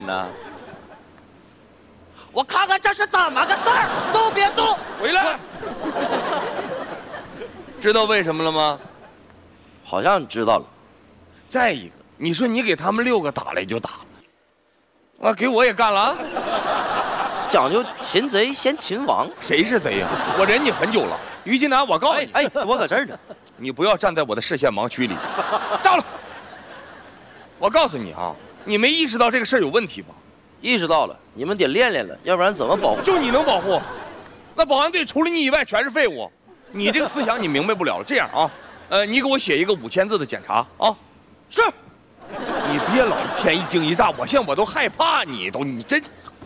呢？ 我看看这是怎么个事儿，都别动！ 回来！知道为什么了吗？ 好像知道了。 再一个，你说你给他们6个打来就打了，啊，给我也干了啊！ 讲究擒贼先擒王。 谁是贼呀？我忍你很久了，于金南，我告诉你， 哎，我搁这儿呢， 你不要站在我的视线盲区里，站了。我告诉你啊，你没意识到这个事儿有问题吧？ 意识到了，你们得练练了，要不然怎么保护？ 就你能保护？那保安队除了你以外全是废物，你这个思想你明白不了了。这样啊，你给我写一个5000字的检查啊。 是。 你别老一天一惊一乍，我现在我都害怕你都，你真。